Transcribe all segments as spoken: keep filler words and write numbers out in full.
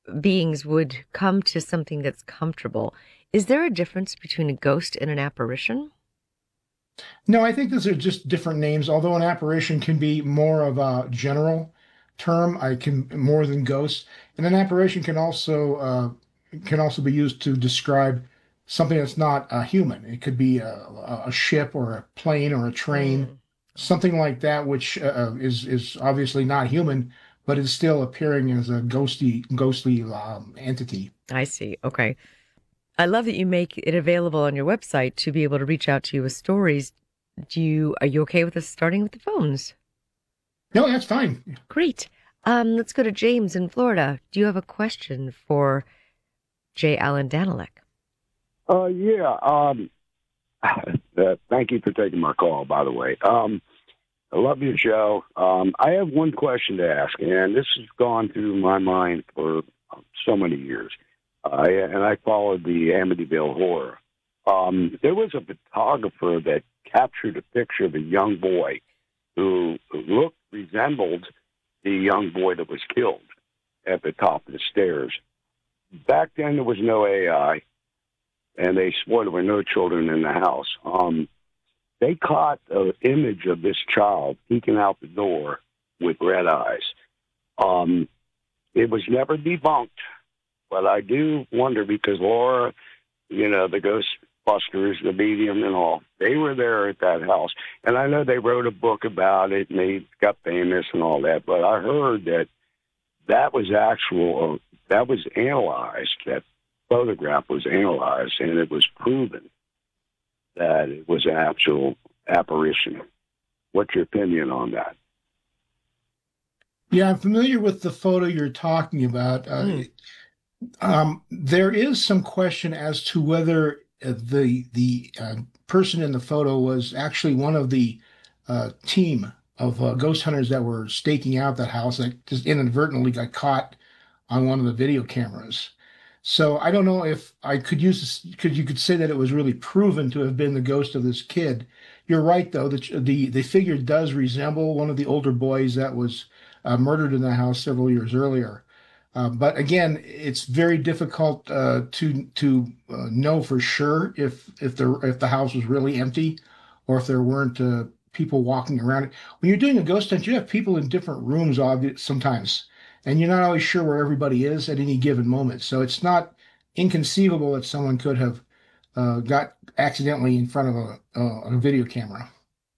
beings would come to something that's comfortable. Is there a difference between a ghost and an apparition? No, I think those are just different names, although an apparition can be more of a general term. I can more than ghosts. And an apparition can also uh, can also be used to describe something that's not a human. It could be a, a ship or a plane or a train, Mm. something like that, which uh, is is obviously not human, but is still appearing as a ghostly ghostly um, entity. I see. Okay. I love that you make it available on your website to be able to reach out to you with stories. Do you are you okay with us starting with the phones? No, that's fine. Great. Um, let's go to James in Florida. Do you have a question for J. Allen Danilek? Uh, yeah. Um, uh, thank you for taking my call, by the way. Um, I love your show. Um, I have one question to ask, and this has gone through my mind for so many years. Uh, and I followed the Amityville horror. Um, there was a photographer that captured a picture of a young boy who looked, resembled the young boy that was killed at the top of the stairs. Back then, there was no A I, and they swore there were no children in the house. Um, they caught an image of this child peeking out the door with red eyes. Um, it was never debunked, but I do wonder because Laura, you know, the Ghostbusters, the medium and all, they were there at that house. And I know they wrote a book about it, and they got famous and all that, but I heard that that was actual, uh, that was analyzed, that photograph was analyzed, and it was proven that it was an actual apparition. What's your opinion on that? Yeah, I'm familiar with the photo you're talking about. Uh, Mm. um, there is some question as to whether uh, the the uh, person in the photo was actually one of the uh, team of uh, ghost hunters that were staking out that house that just inadvertently got caught on one of the video cameras. So I don't know if I could use this, could you could say that it was really proven to have been the ghost of this kid. You're right, though, that the the figure does resemble one of the older boys that was uh, murdered in the house several years earlier. Uh, but again, it's very difficult uh, to to uh, know for sure if if the if the house was really empty or if there weren't uh, people walking around it. When you're doing a ghost hunt, you have people in different rooms obvi- sometimes, and you're not always sure where everybody is at any given moment. So it's not inconceivable that someone could have uh, got accidentally in front of a, a, a video camera.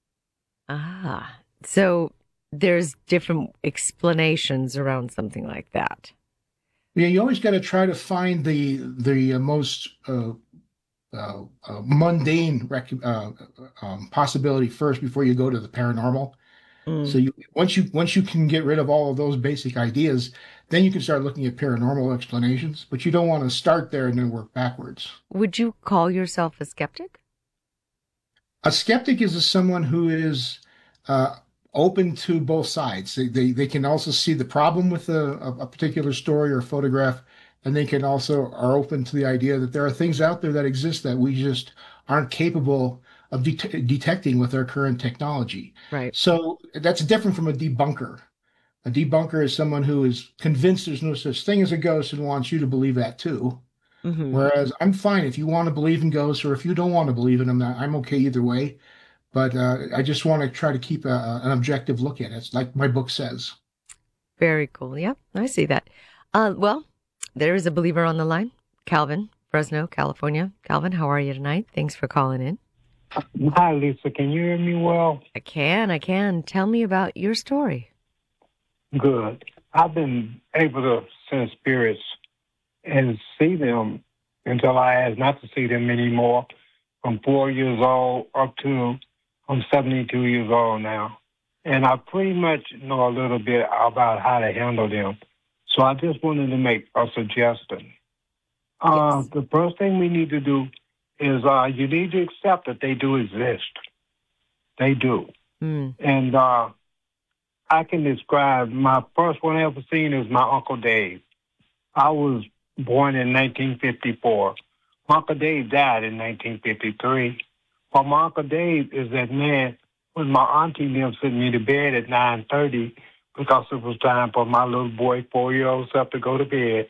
Ah, so there's different explanations around something like that. Yeah, you always got to try to find the the uh, most uh, uh, uh, mundane rec uh, um, possibility first before you go to the paranormal. So Mm. you once you once you can get rid of all of those basic ideas, then you can start looking at paranormal explanations. But you don't want to start there and then work backwards. Would you call yourself a skeptic? A skeptic is a, someone who is uh, open to both sides. They, they they can also see the problem with a, a particular story or photograph, and they can also are open to the idea that there are things out there that exist that we just aren't capable of det detecting with our current technology. Right. So that's different from a debunker. A debunker is someone who is convinced there's no such thing as a ghost and wants you to believe that too. Hmm. Whereas I'm fine if you want to believe in ghosts or if you don't want to believe in them, I'm okay either way. But uh, I just want to try to keep a, an objective look at it. It's like my book says. Very cool. Yep, I see that. Uh, well, there is a believer on the line, Calvin, Fresno, California. Calvin, how are you tonight? Thanks for calling in. Hi, Lisa. Can you hear me well? I can, I can. Tell me about your story. Good. I've been able to sense spirits and see them until I asked not to see them anymore from four years old up to I'm seventy-two years old now. And I pretty much know a little bit about how to handle them. So I just wanted to make a suggestion. Uh, Yes. the first thing we need to do is uh, you need to accept that they do exist. They do. Mm. And uh, I can describe my first one I ever seen is my Uncle Dave. I was born in nineteen fifty-four. My Uncle Dave died in nineteen fifty-three. But my Uncle Dave is that man when my auntie them sent me to bed at nine thirty because it was time for my little boy, four-year-old self to go to bed.